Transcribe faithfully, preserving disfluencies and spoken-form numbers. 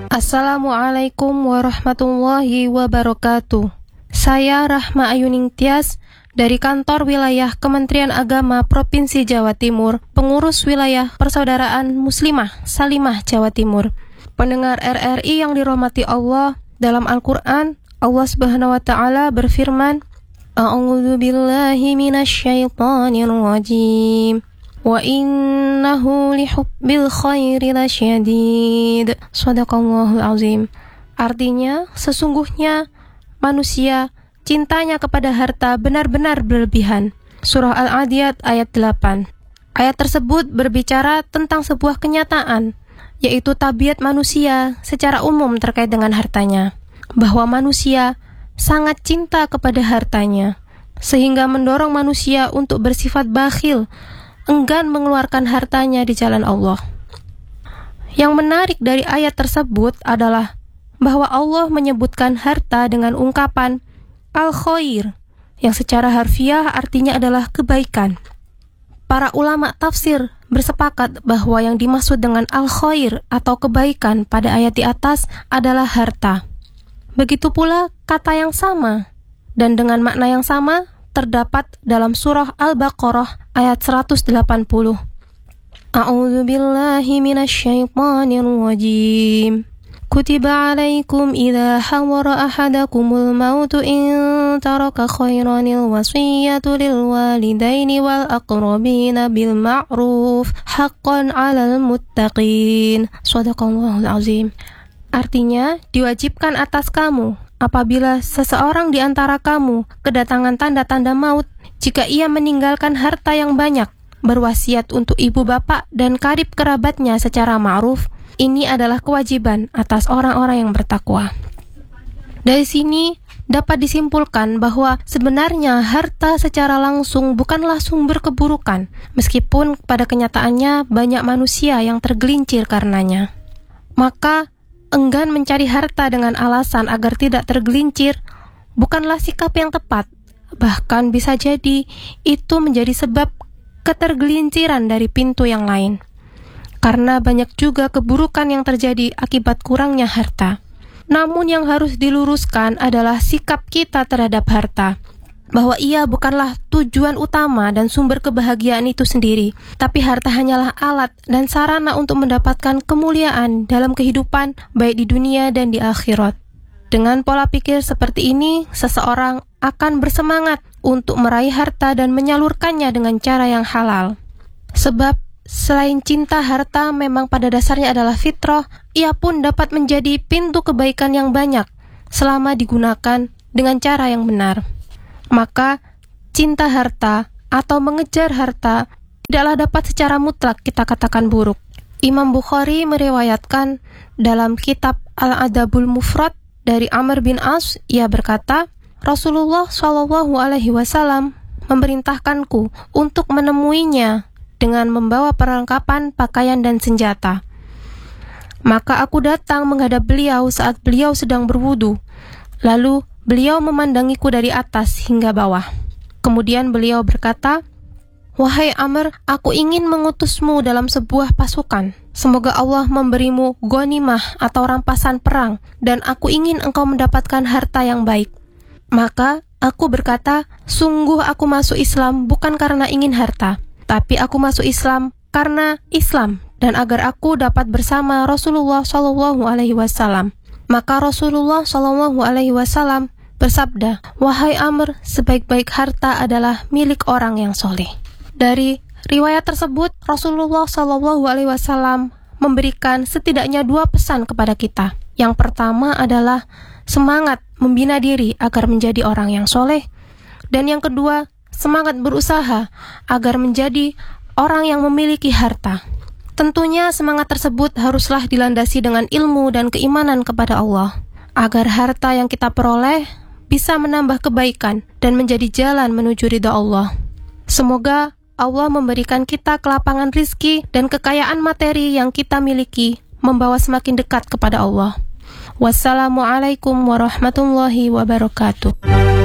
Assalamualaikum warahmatullahi wabarakatuh. Saya Rahma Ayuning Tias dari Kantor Wilayah Kementerian Agama Provinsi Jawa Timur, pengurus wilayah Persaudaraan Muslimah Salimah Jawa Timur. Pendengar R R I yang dirahmati Allah, dalam Al-Quran Allah Subhanahu wa Ta'ala berfirman, A'udzu billahi minasyaitonir rajim. Wa innahu lihubbil khairi lasyadid. Shadaqallahul azim. Artinya, sesungguhnya manusia cintanya kepada harta benar-benar berlebihan. Surah Al-Adiyat ayat delapan. Ayat tersebut berbicara tentang sebuah kenyataan, yaitu tabiat manusia secara umum terkait dengan hartanya, bahwa manusia sangat cinta kepada hartanya, sehingga mendorong manusia untuk bersifat bakhil, enggan mengeluarkan hartanya di jalan Allah. Yang menarik dari ayat tersebut adalah bahwa Allah menyebutkan harta dengan ungkapan al-khair, yang secara harfiah artinya adalah kebaikan. Para ulama tafsir bersepakat bahwa yang dimaksud dengan al-khair atau kebaikan pada ayat di atas adalah harta. Begitu pula kata yang sama dan dengan makna yang sama terdapat dalam surah Al-Baqarah ayat seratus delapan puluh. A'udzu billahi minasyaitonir rajim. Kutiba 'alaikum idza hawara ahadakumul mautu in taraka khairanil wasiyatu lil walidaini wal aqrabina bil ma'ruf haqqan 'alal muttaqin. Shadaqallahul azim. Artinya, diwajibkan atas kamu apabila seseorang di antara kamu kedatangan tanda-tanda maut, jika ia meninggalkan harta yang banyak, berwasiat untuk ibu bapak dan karib kerabatnya secara ma'ruf, ini adalah kewajiban atas orang-orang yang bertakwa. Dari sini dapat disimpulkan bahwa sebenarnya harta secara langsung bukanlah sumber keburukan, meskipun pada kenyataannya banyak manusia yang tergelincir karenanya. Maka enggan mencari harta dengan alasan agar tidak tergelincir bukanlah sikap yang tepat. Bahkan bisa jadi itu menjadi sebab ketergelinciran dari pintu yang lain. Karena banyak juga keburukan yang terjadi akibat kurangnya harta. Namun yang harus diluruskan adalah sikap kita terhadap harta, bahwa ia bukanlah tujuan utama dan sumber kebahagiaan itu sendiri, tapi harta hanyalah alat dan sarana untuk mendapatkan kemuliaan dalam kehidupan, baik di dunia dan di akhirat. Dengan pola pikir seperti ini, seseorang akan bersemangat untuk meraih harta dan menyalurkannya dengan cara yang halal. Sebab selain cinta harta memang pada dasarnya adalah fitrah, ia pun dapat menjadi pintu kebaikan yang banyak selama digunakan dengan cara yang benar. Maka cinta harta atau mengejar harta tidaklah dapat secara mutlak kita katakan buruk. Imam Bukhari meriwayatkan dalam kitab Al-Adabul Mufrad dari Amr bin As, ia berkata, Rasulullah shallallahu alaihi wasallam memerintahkanku untuk menemuinya dengan membawa perlengkapan pakaian dan senjata. Maka aku datang menghadap beliau saat beliau sedang berwudu. Lalu beliau memandangiku dari atas hingga bawah. Kemudian beliau berkata, Wahai Amr, aku ingin mengutusmu dalam sebuah pasukan. Semoga Allah memberimu ghanimah atau rampasan perang, dan aku ingin engkau mendapatkan harta yang baik. Maka aku berkata, sungguh aku masuk Islam bukan karena ingin harta, tapi aku masuk Islam karena Islam, dan agar aku dapat bersama Rasulullah shallallahu alaihi wasallam. Maka Rasulullah shallallahu alaihi wasallam bersabda, Wahai Amr, sebaik-baik harta adalah milik orang yang soleh. Dari riwayat tersebut, Rasulullah shallallahu alaihi wasallam memberikan setidaknya dua pesan kepada kita. Yang pertama adalah semangat membina diri agar menjadi orang yang soleh. Dan yang kedua, semangat berusaha agar menjadi orang yang memiliki harta. Tentunya semangat tersebut haruslah dilandasi dengan ilmu dan keimanan kepada Allah, agar harta yang kita peroleh bisa menambah kebaikan dan menjadi jalan menuju ridha Allah. Semoga Allah memberikan kita kelapangan rizki dan kekayaan materi yang kita miliki membawa semakin dekat kepada Allah. Wassalamualaikum warahmatullahi wabarakatuh.